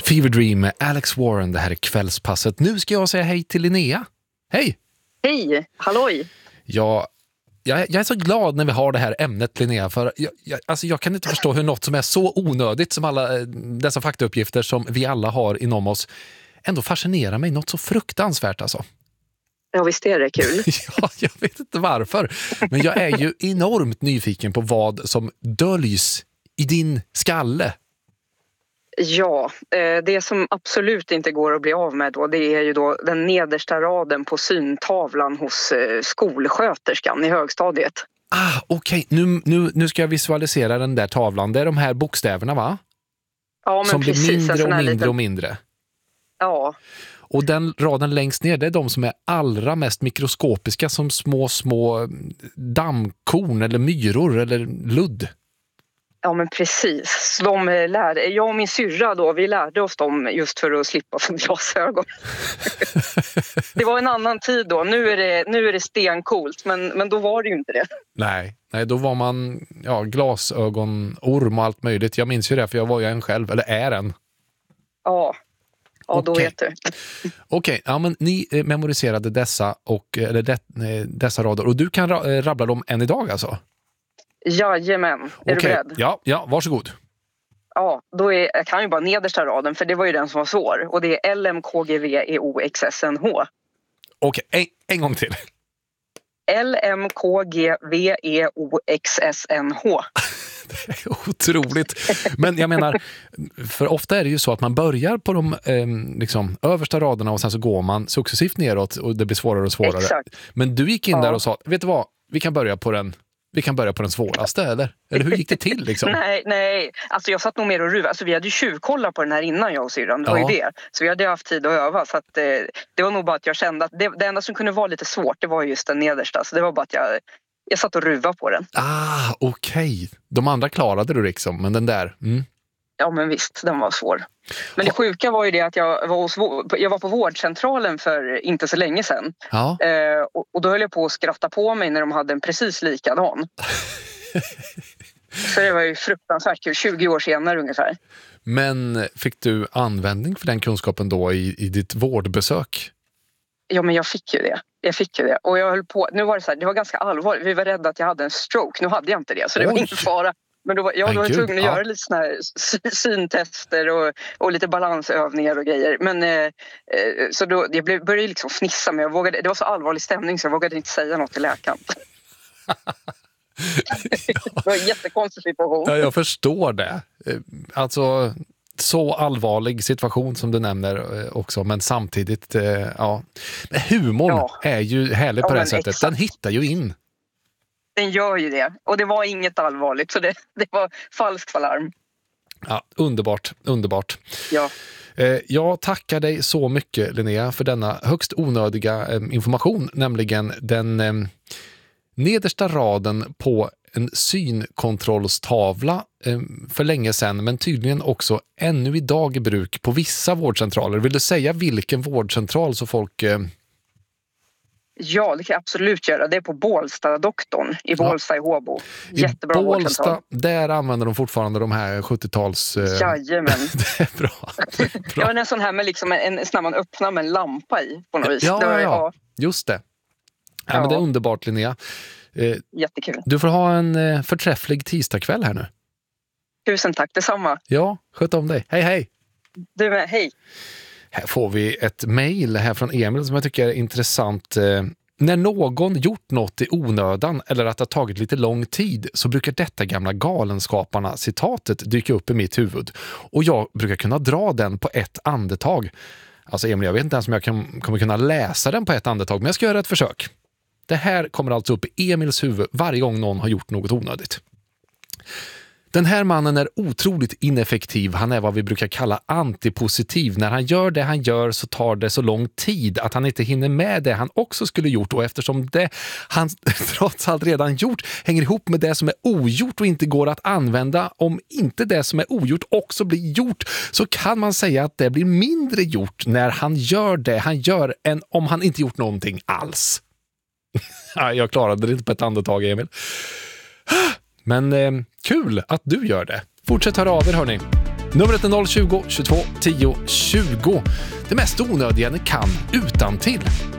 Fever Dream med Alex Warren, det här är kvällspasset. Nu ska jag säga hej till Linnea. Hej! Hej, halloj! Jag är så glad när vi har det här ämnet, Linnea, för jag kan inte förstå hur något som är så onödigt som alla dessa faktauppgifter som vi alla har inom oss ändå fascinerar mig något så fruktansvärt alltså. Ja, visst är det kul. Ja, jag vet inte varför, men jag är ju enormt nyfiken på vad som döljs i din skalle. Ja, det som absolut inte går att bli av med då, det är ju då den nedersta raden på syntavlan hos skolsköterskan i högstadiet. Okej. Nu ska jag visualisera den där tavlan. Det är de här bokstäverna, va? Ja, men som precis. Blir mindre och mindre liten... och mindre. Ja. Och den raden längst ner, det är de som är allra mest mikroskopiska, som små dammkorn eller myror eller ludd. Ja, men precis. Jag och min syrra då, vi lärde oss dem just för att slippa få glasögon. Det var en annan tid då. Nu är det stenkult, men då var det ju inte det. Nej, då var man glasögonorm och allt möjligt. Jag minns ju det, för jag var ju en själv, eller är en. Ja, då vet du. Okej, ja, men ni memoriserade dessa dessa rader, och du kan rabbla dem än idag alltså? Jajamän, är du beredd? Ja, varsågod. Ja, jag kan ju bara nedersta raden, för det var ju den som var svår. Och det är LMKGVEOXSNH. Okej, en gång till. LMKGVEOXSNH. Det är otroligt. Men jag menar, för ofta är det ju så att man börjar på de översta raderna och sen så går man successivt neråt och det blir svårare och svårare. Exakt. Men du gick in där och sa, vet du vad, vi kan börja på den svåraste, eller hur gick det till liksom? Nej. Alltså jag satt nog mer och ruvade. Alltså vi hade ju tjuvkollat på den här innan, jag och syrran. Det var ju det. Så vi hade haft tid att öva. Så att, det var nog bara att jag kände att det enda som kunde vara lite svårt, det var just den nedersta. Så det var bara att jag satt och ruvade på den. Okej. De andra klarade du liksom, men den där... Ja, men visst, den var svår. Men det sjuka var ju det att jag var på vårdcentralen för inte så länge sedan. Ja. Och då höll jag på att skratta på mig när de hade en precis likadan. Så det var ju fruktansvärt kul, 20 år senare ungefär. Men fick du användning för den kunskapen då i ditt vårdbesök? Ja, men jag fick ju det. Och jag höll på, nu var det så här, det var ganska allvarligt. Vi var rädda att jag hade en stroke. Nu hade jag inte det, så det var inte fara. Men då var jag tvungen att göra lite såna här syntester och lite balansövningar och grejer. Men så då, jag började liksom fnissa, men det var så allvarlig stämning så jag vågade inte säga något till läkaren. Det var en jättekonstig situation. Ja, jag förstår det. Alltså, så allvarlig situation som du nämner också, men samtidigt, Men humorn är ju härlig på det sättet. Exakt. Den hittar ju in. Den gör ju det. Och det var inget allvarligt, så det var falskt alarm. Ja, underbart. Ja. Jag tackar dig så mycket, Linnea, för denna högst onödiga information, nämligen den nedersta raden på en synkontrollstavla för länge sedan, men tydligen också ännu idag i bruk på vissa vårdcentraler. Vill du säga vilken vårdcentral så folk... Ja, det kan jag absolut göra. Det är på Bålsta-doktorn i Bålsta i Håbo. Jättebra vårdcentral. Där använder de fortfarande de här 70-tals... Jajamän. Det är bra. Ja, en sån här med liksom när man öppnar med en lampa i på något vis. Ja. Just det. Ja, men det är underbart, Linnea. Jättekul. Du får ha en förträfflig tisdagkväll här nu. Tusen tack, detsamma. Ja, sköt om dig. Hej. Du med, hej. Här får vi ett mejl här från Emil som jag tycker är intressant. När någon gjort något i onödan eller att det har tagit lite lång tid så brukar detta gamla Galenskaparna-citatet dyka upp i mitt huvud. Och jag brukar kunna dra den på ett andetag. Alltså Emil, jag vet inte ens om jag kommer kunna läsa den på ett andetag, men jag ska göra ett försök. Det här kommer alltså upp i Emils huvud varje gång någon har gjort något onödigt. Den här mannen är otroligt ineffektiv. Han är vad vi brukar kalla antipositiv. När han gör det han gör så tar det så lång tid att han inte hinner med det han också skulle gjort. Och eftersom det han trots allt redan gjort hänger ihop med det som är ogjort och inte går att använda om inte det som är ogjort också blir gjort, så kan man säga att det blir mindre gjort när han gör det han gör än om han inte gjort någonting alls. Jag klarade det inte på ett andetag, Emil. Men kul att du gör det. Fortsätt höra av er, hörni. Numret är 020 22 10 20. Det mest onödiga ni kan utan till.